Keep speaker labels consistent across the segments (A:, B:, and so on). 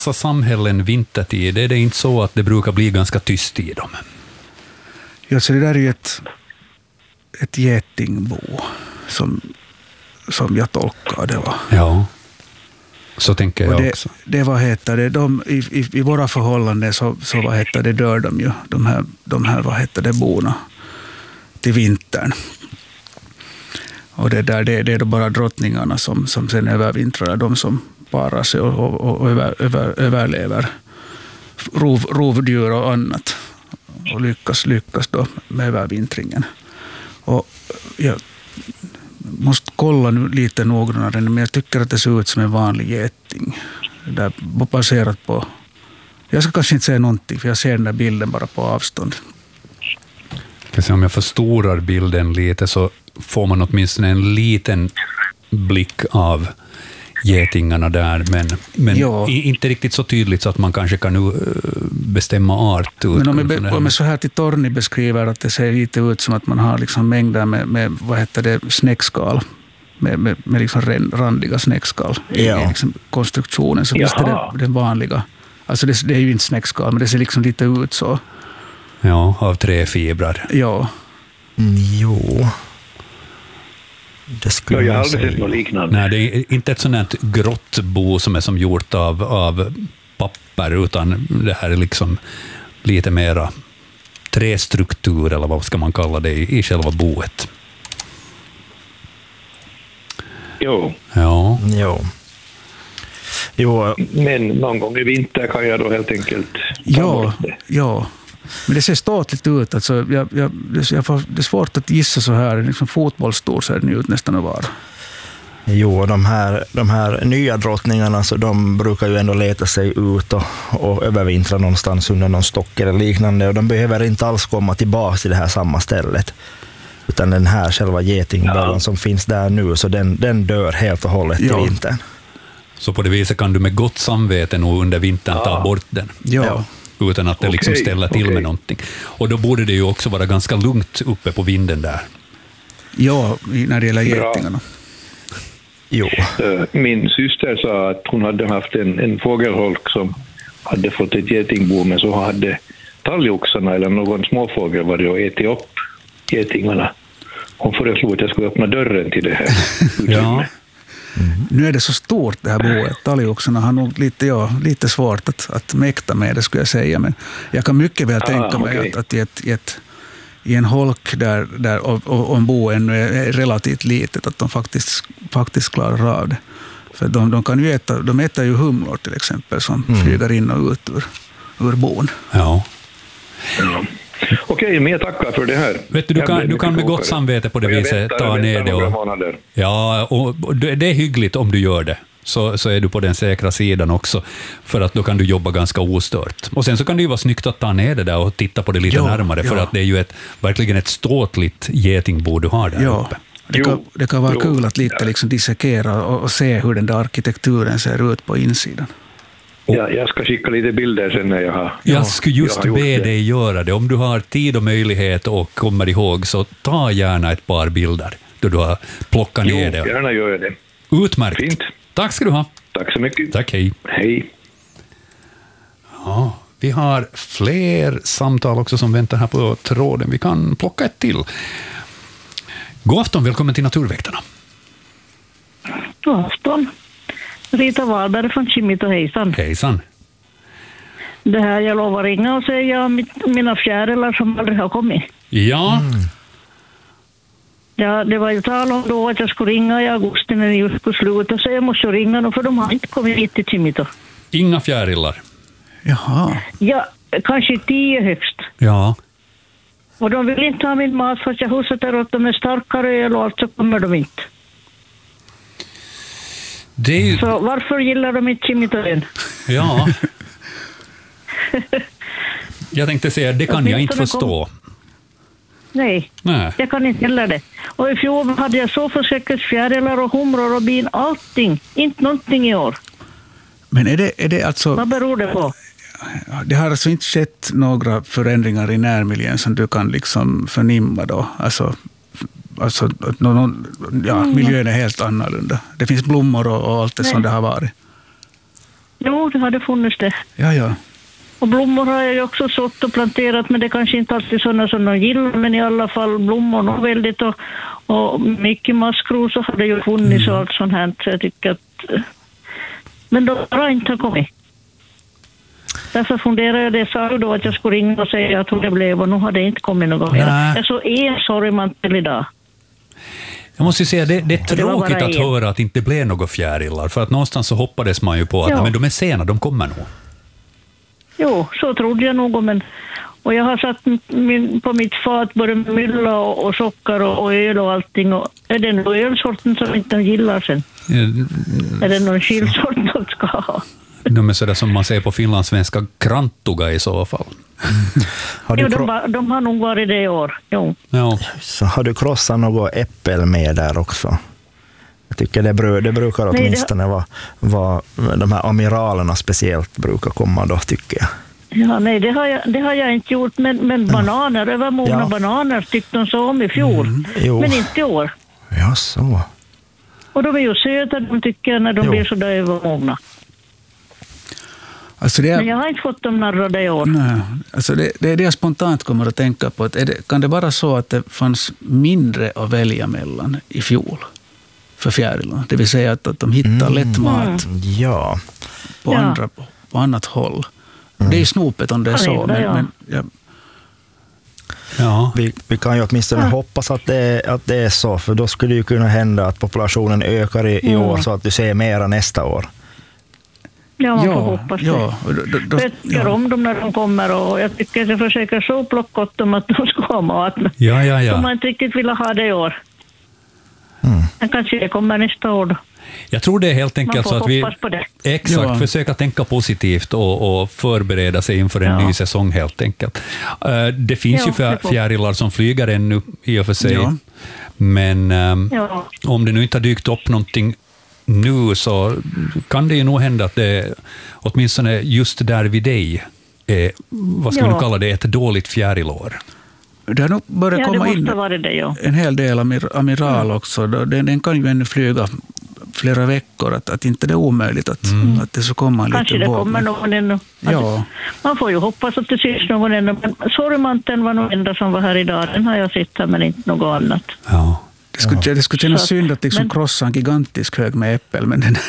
A: Så samhällen vintertid, är det inte så att det brukar bli ganska tyst i dem?
B: Ja, så det där är ju ett getingbo som jag tolkar det var.
A: Ja, så tänker jag också.
B: Det vad heter det, i våra förhållanden så vad heter det, dör de ju, de här vad heter det, borna till vintern. Och det är då bara drottningarna som sen övervintrar, de som parar sig och överlever rovdjur och annat och lyckas då med övervintringen. Och jag måste kolla nu lite noggrannare, men jag tycker att det ser ut som en vanlig geting. Där baserat på, jag ska kanske inte säga någonting för jag ser den där bilden bara på avstånd.
A: Om jag förstorar bilden lite så får man åtminstone en liten blick av getingarna där, men inte riktigt så tydligt så att man kanske kan bestämma art.
B: Men om jag så här till Torni beskriver att det ser lite ut som att man har liksom mängder med vad heter det, snäckskal, med liksom randiga snäckskal i liksom konstruktionen, så visst är det den vanliga. Alltså det är ju inte snäckskal, men det ser liksom lite ut så.
A: Ja, av träfibrar.
B: Ja.
C: Jo.
D: Jag har aldrig sett något liknande.
A: Nej, det är inte ett sånt här grått bo som är som gjort av papper, utan det här är liksom lite mera trästruktur, eller vad ska man kalla det, i själva boet.
D: Jo.
A: Ja.
C: Jo.
D: Men någon gång i vinter kan jag då helt enkelt
B: Ja. Men det ser statligt ut. Alltså, det är svårt att gissa så här. Liksom fotbollsstor ser den ut nästan att vara.
C: Jo, de här nya drottningarna, så de brukar ju ändå leta sig ut och övervintra någonstans under någon stock eller liknande. Och de behöver inte alls komma tillbaka till det här samma stället. Utan den här själva getingballen som finns där nu, så den dör helt och hållet i vintern.
A: Så på det viset kan du med gott samvete nog under vintern ta bort den.
B: Ja.
A: Utan att det liksom ställer till med någonting. Och då borde det ju också vara ganska lugnt uppe på vinden där.
B: Ja, när det gäller getingarna.
C: Jo.
D: Min syster sa att hon hade haft en fågelholk som hade fått ett getingbo, men så hade talgoxarna eller någon småfågel varit och ätit upp getingarna. Hon föreslog att jag skulle öppna dörren till det här.
A: Ja.
B: Nu är det så stort det här boet. Talgoxarna har nog lite svårt att mäkta med det, skulle jag säga. Men jag kan mycket väl tänka mig att i en holk där om boet ännu är relativt litet, att de faktiskt klarar av det. För de äter ju humlor till exempel som flyger in och ut ur bon.
A: Ja.
D: Okej, men jag tackar för det här.
A: Vet du kan med gott samvete på det viset ta ner det. Ja, och det är hyggligt om du gör det. Så är du på den säkra sidan också. För att då kan du jobba ganska ostört. Och sen så kan det ju vara snyggt att ta ner det där och titta på det lite närmare. För att det är ju verkligen ett ståtligt getingbo du har där uppe.
B: Det kan vara kul att lite liksom dissekera och se hur den där arkitekturen ser ut på insidan.
D: Ja, jag ska skicka lite bilder sen när jag har...
A: Jag skulle just be dig göra det. Om du har tid och möjlighet och kommer ihåg, så ta gärna ett par bilder då du har plockat ner det.
D: Jo, gärna gör jag det.
A: Utmärkt.
D: Fint.
A: Tack ska du ha.
D: Tack så mycket.
A: Tack, hej.
D: Hej.
A: Ja, vi har fler samtal också som väntar här på tråden. Vi kan plocka ett till. God afton, välkommen till Naturväktarna.
E: God afton. Rita Wahlberg från Kimito, hejsan.
A: Hejsan.
E: Det här, jag lovar ringa och säga mina fjärilar som aldrig har kommit.
A: Ja.
E: Ja, det var ju tal om då att jag skulle ringa i augusti när ni skulle sluta, så jag måste ringa nu för de har inte kommit hit till Kimito.
A: Inga fjärilar.
B: Jaha.
E: Ja, kanske 10 högst.
A: Ja.
E: Och de vill inte ha min mat för att jag huset är åt dem med starkare öl och allt, så kommer de inte. Så varför gillar de inte Kimito än?
A: Ja. Jag tänkte säga, det kan jag inte förstå.
E: Nej, jag kan inte heller det. Och i fjol hade jag så försökt fjärilar och humror och bin, allting. Inte någonting i år.
B: Men är det alltså...
E: Vad beror det på?
B: Det har alltså inte skett några förändringar i närmiljön som du kan liksom förnimma då? Alltså miljön är helt annorlunda. Det finns blommor och allt det som det har varit.
E: Jo, det hade funnits det.
B: Ja.
E: Och blommor har jag ju också sått och planterat, men det kanske inte alltid sådana som de gillar, men i alla fall blommor nog väldigt, och mycket maskrosor har det ju funnits och allt sånt här, så jag tycker att... Men de har inte kommit. Därför funderade jag, det sa då att jag skulle ringa och säga att hur det blev, och nu har det inte kommit något mer. Jag såg en sorgmantel idag.
A: Jag måste säga, det är tråkigt att höra att det inte blev några fjärilar, för att någonstans så hoppades man ju på att men de är sena, de kommer nog.
E: Jo, så trodde jag nog, men och jag har satt på mitt fat både mylla och socker och öl och allting, och är det någon ölsorten som inte de gillar sen? Är det någon skilsort de ska ha?
A: De är sådär som man säger på finlandssvenska, krantuga i så fall.
E: De har nog varit det i år. Jo.
A: Ja.
C: Så har du krossat något äppel med där också? Jag tycker det brukar åtminstone vara de här amiralerna speciellt brukar komma då, tycker jag.
E: Ja, nej, det har jag inte gjort, men bananer, övermogna bananer tyckte de så om i fjol, men inte i år.
C: Ja, så.
E: Och de är ju söta, de tycker jag, när de blir så där övermogna.
B: Alltså
E: men jag har inte fått dem narrade i år.
B: Nej, alltså det är det jag spontant kommer att tänka på. Att kan det vara så att det fanns mindre att välja mellan i fjol för fjärilarna? Det vill säga att de hittar lätt mat på annat håll. Det är ju snopet om det är så.
C: Vi kan ju åtminstone hoppas att det är så, för då skulle det ju kunna hända att populationen ökar i år, så att du ser mera nästa år.
E: Ja, man får hoppas det. Jag tycker om dem när de kommer, och jag tycker att jag försöker så plocka åt dem att de ska ha mat.
A: Ja.
E: Om man inte riktigt vill ha det i år. Men kanske det kommer nästa år då.
A: Jag tror det är helt enkelt så att vi försöker tänka positivt och förbereda sig inför en ny säsong helt enkelt. Det finns ju fjärilar som flyger ännu i och för sig, men om det nu inte har dykt upp någonting nu, så kan det ju nog hända att det åtminstone just där vid dig är, vad ska vi nu kalla det, ett dåligt fjärilår.
B: Det har nog börjat komma in en hel del amiral också. Den kan ju ännu flyga flera veckor, att inte det är omöjligt att det så kommer en
E: kanske
B: liten
E: det kommer någon ännu. Man får ju hoppas att det syns någon ännu. Men sorgmanteln var nog enda som var här idag. Den har jag sett här, men inte något annat.
A: Ja.
B: Det skulle kännas synd att liksom krossa en gigantisk hög med äppel, men den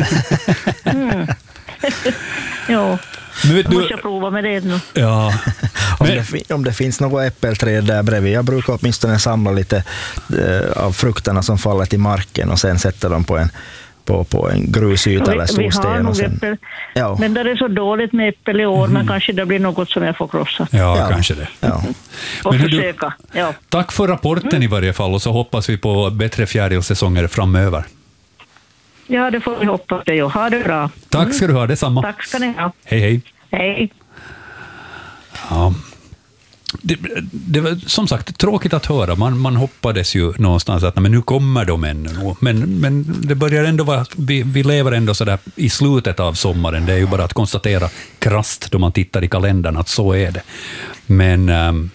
E: Ja. Måste jag prova med det nu?
A: Ja.
C: Om det finns något äppelträd där bredvid. Jag brukar åtminstone samla lite av frukterna som faller till marken och sen sätta dem på en grusyta eller stor sten. Och sen,
E: men det är så dåligt med äppel i år, men kanske det blir något som jag får krossa.
A: Ja, kanske det.
C: Ja.
E: Och försöka.
A: Tack för rapporten i varje fall, och så hoppas vi på bättre fjärilsäsonger framöver. Ja,
E: det får vi hoppas det. Ha det bra.
A: Tack ska du ha, detsamma.
E: Tack ska ni ha.
A: Hej.
E: Hej.
A: Ja. Det var som sagt tråkigt att höra. Man hoppades ju någonstans att men nu kommer de ännu. Men det börjar ändå vara, vi lever ändå så där i slutet av sommaren. Det är ju bara att konstatera krasst då man tittar i kalendern att så är det. Men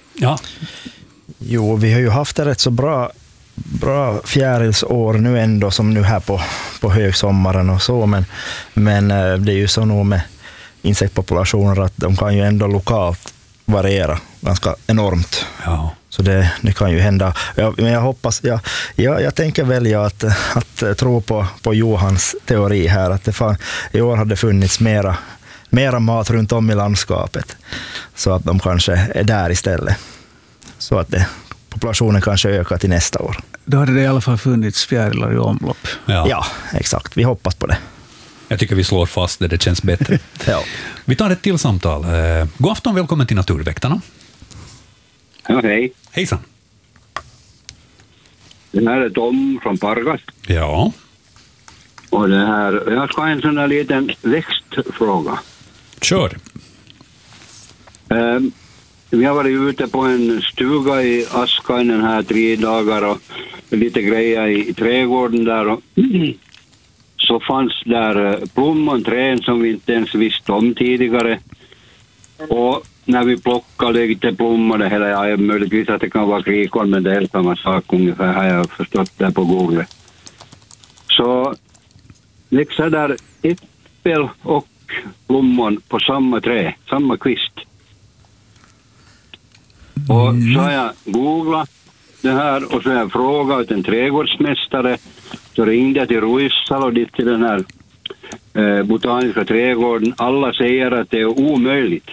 C: Jo, vi har ju haft det rätt så bra fjärilsår nu ändå, som nu här på högsommaren och så, men det är ju så nog med insektpopulationer att de kan ju ändå lokalt variera ganska enormt.
A: Ja.
C: Så det kan ju hända. Men jag hoppas, jag tänker välja att tro på Johans teori här, att i år har det funnits mera mat runt om i landskapet, så att de kanske är där istället. Så att populationen kanske ökar till nästa år.
B: Då hade det i alla fall funnits fjärilar i omlopp.
C: Ja, exakt. Vi hoppas på det.
A: Jag tycker vi slår fast det känns bättre. Vi tar ett till samtal. God afton, välkommen till Naturväktarna.
F: Ja, hej.
A: Hejsan.
F: Den här är Tom från Pargas.
A: Ja.
F: Och det här, jag ska ha en sån där liten växtfråga.
A: Kör.
F: Vi har varit ute på en stuga i Askainen här 3 dagar och lite grejer i trädgården där, och så fanns där plommonträd som vi inte ens visste om tidigare. Och när vi plockade lite plommor, det hela, jag är möjligtvis att det kan vara krikon, men det är samma sak ungefär, har jag förstått där på Google. Så växer där äppel och plommon på samma träd, samma kvist. Och så har jag googlat det här och så har jag frågat en trädgårdsmästare. Så ringde jag till Ruissalo och dit till den här botaniska trädgården. Alla säger att det är omöjligt.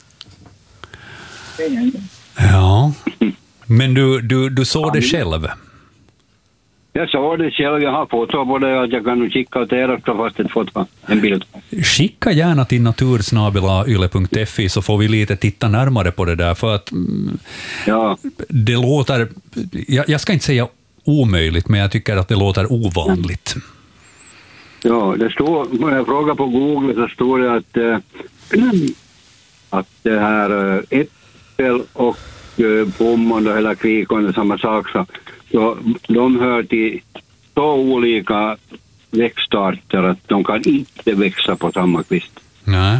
A: Ja, men du såg det själv?
F: Jag såg det själv, jag har foto på det att jag kan nu kika åt er också fast ett foto, en bild.
A: Skicka gärna till natursnabelayle.fi så får vi lite titta närmare på det där, för att det låter, jag ska inte säga omöjligt, men jag tycker att det låter ovanligt.
F: Ja, det står, när jag frågar på Google så står det att det här äppel och plommon och hela krikon är samma sak, så de hör till så olika växtarter att de kan inte växa på samma kvist.
A: Nej.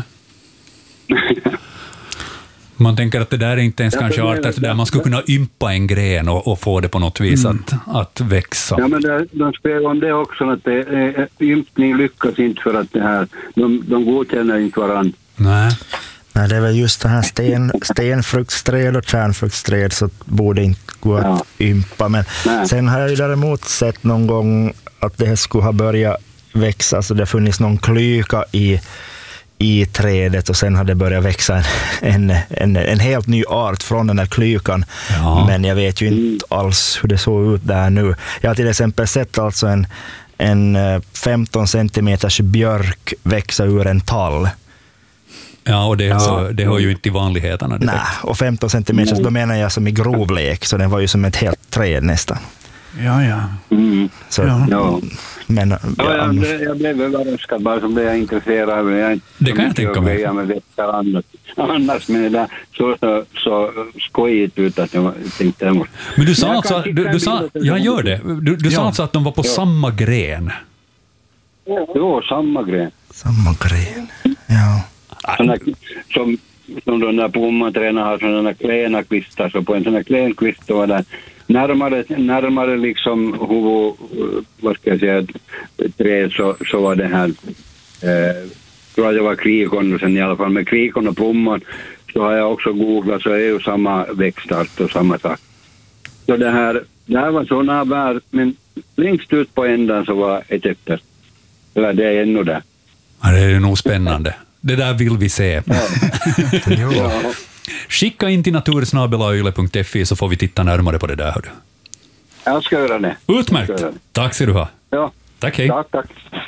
A: Man tänker att det där är inte ens kanske arter där man skulle kunna ympa en gren och få det på något vis att växa.
F: Ja, men de spelar om det också, att ympning lyckas inte för att det här, de godkänner inte varandra.
A: Nej.
C: Nej, det är väl just det här stenfruktsträd och kärnfruktsträd så borde inte gå att ympa. Men sen har jag ju däremot sett någon gång att det skulle ha börjat växa, så det funnits någon klyka i trädet och sen har det börjat växa en helt ny art från den här klykan. Ja. Men jag vet ju inte alls hur det såg ut där nu. Jag har till exempel sett alltså en 15 centimeters björk växa ur en tall.
A: Ja, och det hör ju inte till vanligheterna.
C: Nej, och 15 centimeter, då menar jag som i grovlek, så den var ju som ett helt träd nästan.
B: Ja.
C: Så, men,
F: jag blev överraskad, bara som det jag är intresserad.
A: Det kan jag tänka mig.
F: Annars, men det där så skojigt ut att jag tänkte jag måste.
A: Men du sa alltså, du sa alltså att de var på samma gren.
F: Jo, samma gren.
C: Samma gren, ja.
F: Som de där plommonträna har sådana klena kvistar, så på en sån här klen kvist då var det närmare liksom vad ska jag säga, träd så var det här tror jag det var krikon, och sen i alla fall med krikon och plommon så har jag också googlat, så är ju samma växtart och samma sak. Så det här var sådana bär, men längst ut på ändan så var ett äppel. Eller det är ännu där.
A: Ja, det är nog spännande. Det där vill vi se.
F: Ja.
A: Skicka in till natursnabelayle.fi så får vi titta närmare på det där. Hör du.
F: Jag ska göra det.
A: Utmärkt. Tack ska du ha.
F: Ja.
A: Tack, hej.
F: Tack.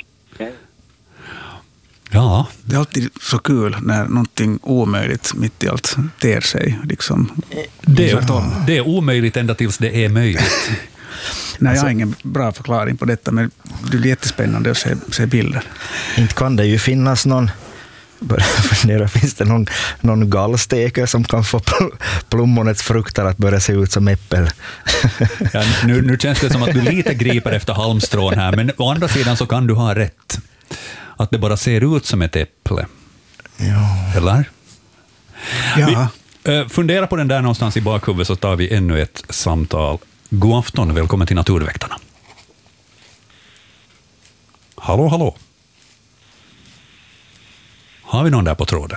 A: Ja.
B: Det är alltid så kul när någonting omöjligt mitt i allt ter sig. Liksom.
A: Det är omöjligt ända tills det är möjligt.
B: Nej, jag har ingen bra förklaring på detta, men det blir jättespännande att se bilder.
C: Inte kan det ju finnas någon, finns det någon gallstekare som kan få plommonets frukter att börja se ut som äppel?
A: Ja, nu känns det som att du lite griper efter halmstrån här, men å andra sidan så kan du ha rätt. Att det bara ser ut som ett äpple.
C: Ja.
A: Eller?
B: Ja.
A: Fundera på den där någonstans i bakhuvudet så tar vi ännu ett samtal. God afton, välkommen till Naturväktarna. Hallå. Har vi någon där på tråden?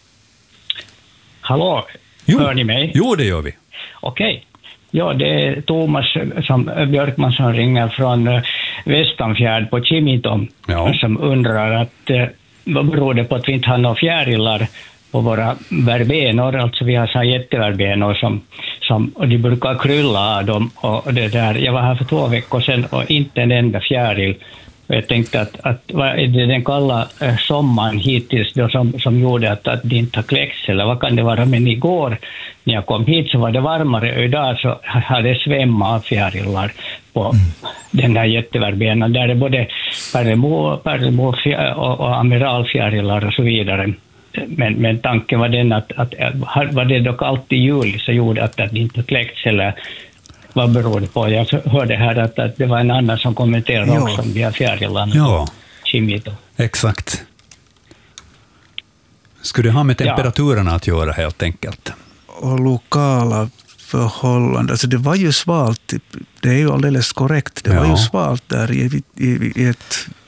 G: Hallå, hör ni mig?
A: Jo, det gör vi.
G: Okej. Ja, det är Thomas Björkman som ringer från Västanfjärd på Kimitom, som undrar att vad beror det på att vi inte har några fjärilar på våra verbenor. Alltså vi har så jätteverbenor och de brukar krylla av dem. Och det där. Jag var här för 2 veckor sedan och inte en enda fjäril. Och jag tänkte att vad är det den kalla sommaren hittills då som gjorde att det inte har kläckts, eller vad kan det vara? Men igår när jag kom hit så var det varmare, och idag så hade det svämmat av fjärilar på den här jätteverbenan. Där är både pärlemor och amiralfjärilar och så vidare. Men tanken var den att var det dock alltid jul så gjorde att det inte kläckts, eller vad beror det på? Jag hörde här att det var en annan som kommenterade också om de här fjärilarna.
A: Ja,
G: Kimito.
A: Exakt. Skulle det ha med temperaturerna att göra helt enkelt?
B: Och lokala förhållanden. Alltså det var ju svalt, det är ju alldeles korrekt. Det var ju svalt där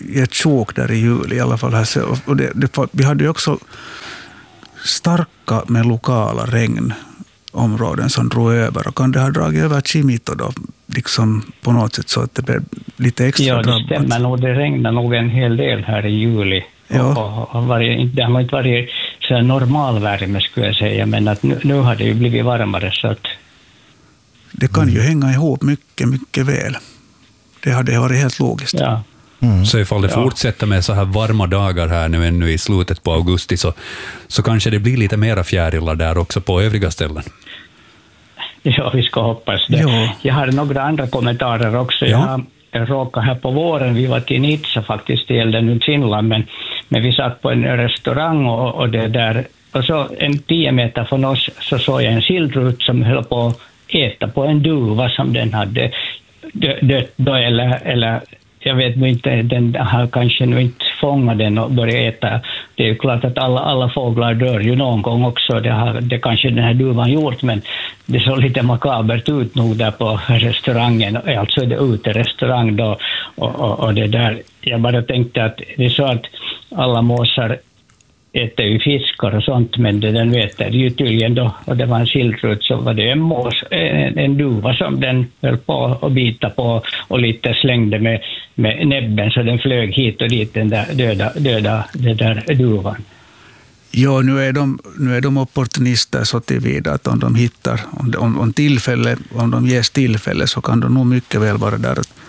B: i ett sjok där i juli i alla fall. Och vi hade ju också starka med lokala regnområden som drog över. Och kan det ha dragit över Chimito då, liksom på något sätt så att det blev lite extra drabbat?
G: Ja, det stämmer nog. Det regnade nog en hel del här i juli. Ja. Det har inte varit så normal värme skulle jag säga, men att nu har det ju blivit varmare så att...
B: Det kan ju hänga ihop mycket, mycket väl. Det hade varit helt logiskt.
G: Ja.
A: Så ifall det fortsätter med så här varma dagar här nu ännu i slutet på augusti så kanske det blir lite mera fjärilar där också på övriga ställen.
G: Ja, vi ska hoppas det. Ja. Jag har några andra kommentarer också. Jag råkade här på våren, vi var till Nizza faktiskt, det gällde nu Finland, men vi satt på en restaurang och det där, och så en 10 meter från oss så såg jag en sillrut som höll på att äta på en duva som den hade dött då, eller jag vet inte, den har kanske nu inte fångat den och börjat äta. Det är ju klart att alla fåglar dör ju någon gång också, det kanske den här duvan gjort, men det såg lite makabert ut nog där på restaurangen, alltså det uterestaurang då, och det där. Jag bara tänkte att det är så att alla måsar äter ju fiskar och sånt, men den vet det ju tydligen då, och det var en sillrut, så var det en duva som den höll på att bita på och lite slängde med näbben, så den flög hit och dit, den där döda det där duvan.
B: Ja, nu är de opportunister så tillvida att om de hittar, om de ges tillfälle så kan de nog mycket väl vara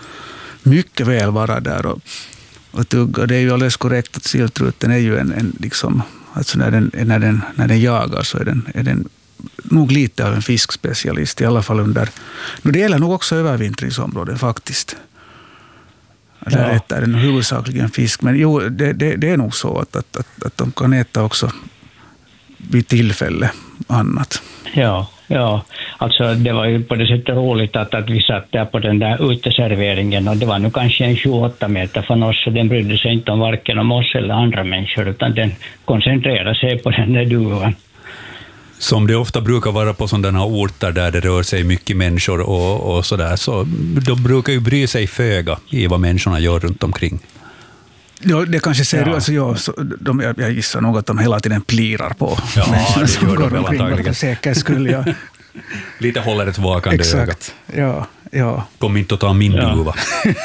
B: där och tugga. Det är ju alldeles korrekt att silltruten är ju en liksom, alltså när den jagar så är den nog lite av en fiskspecialist, i alla fall under. Det gäller nog också övervintringsområden faktiskt. Där äter den huvudsakligen fisk, men jo, det är nog så att de kan äta också vid tillfälle annat.
G: Ja, alltså det var ju på det sättet roligt att vi satt där på den där uteserveringen, och det var nu kanske en 28 meter från oss, så den brydde sig inte om varken om oss eller andra människor, utan den koncentrerade sig på den där duvan.
A: Som det ofta brukar vara på sådana orter där det rör sig mycket människor och sådär, så de brukar ju bry sig föga i vad människorna gör runt omkring.
B: Ja, det kanske ser du, alltså jag gissar nog att de hela tiden plirar på människorna som går omkring, för säkert skulle jag.
A: Lite håller ett vakande öga.
B: Exakt, ja.
A: Kom inte att ta min duva.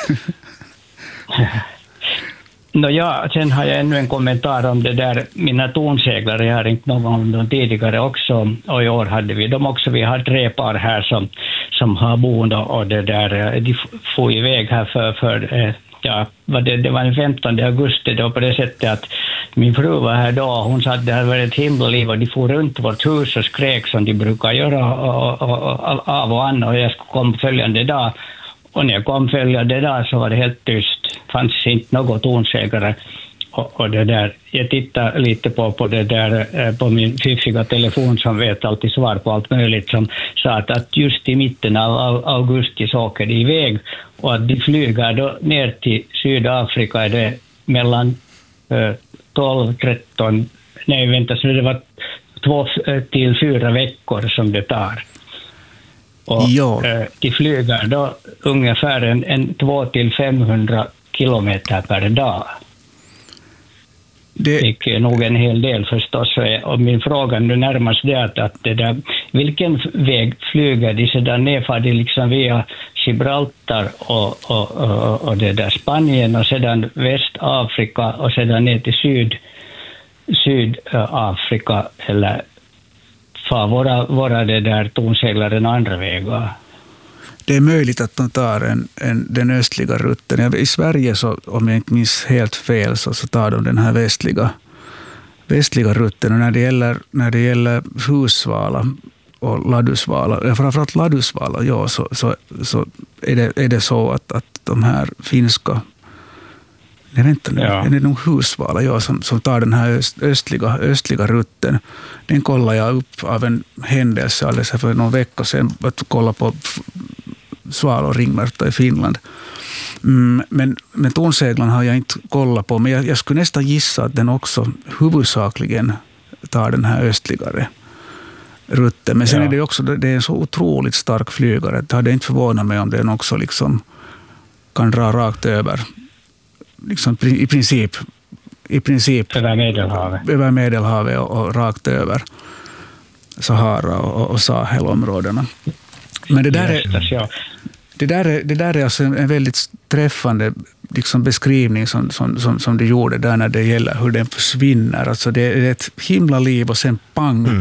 G: Sen har jag ännu en kommentar om det där, mina tonseglare, jag har ringt någon om dem tidigare också, och i år hade vi dem också. Vi har 3 par här som har boende, och det där, de får iväg här för det var den 15 augusti då, på det sättet att min fru var här då, hon sa att det hade varit ett himmelliv, och de får runt vårt hus och skrek som de brukar göra och av och an, och jag skulle komma följande dag. Och när jag kom följande dag så var det helt tyst. Fanns inte något tonsägare. Och det där, jag tittar lite på det där, på min fiffiga telefon som vet alltid svar på allt möjligt, som sa att just i mitten av augusti så åker de iväg, och att de flyger då ner till Sydafrika är det mellan 12-13, så det var 2 till 4 veckor som det tar. Och de flyger då ungefär en 200-500 kilometer per dag. Det är nog en hel del förstås. Och min fråga nu närmast är att det där, vilken väg flyger de sedan ner? Far de liksom via Gibraltar och det där Spanien, och sedan Västafrika och sedan ner till Sydafrika, eller far våra det där tonseglare en andra vägar?
B: Det är möjligt att de tar den östliga rutten. I Sverige, så, om jag inte minns helt fel, så tar de den här västliga rutten. Och när det gäller hussvala och ladusvala, framförallt ladusvala, så är det så att de här finska, är det nog hussvala som tar den här östliga rutten. Den kollar jag upp av en händelse alldeles för någon vecka sedan, att kolla på svalor och ringmärta i Finland. Men tonseglan har jag inte kollat på, men jag skulle nästan gissa att den också huvudsakligen tar den här östligare rutten. Men sen är det också, det är en så otroligt stark flygare. Det hade inte förvånat mig om den också liksom kan dra rakt över liksom i princip över Medelhavet och rakt över Sahara och Sahelområdena. Men det där är alltså en väldigt träffande liksom beskrivning som du gjorde där när det gäller hur den försvinner. Alltså det är ett himla liv och sen pang.